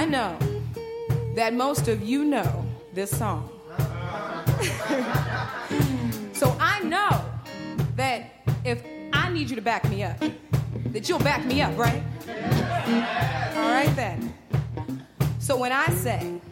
I know that most of you know this song. So I know that if I need you to back me up, that you'll back me up, right? All right then. So when I say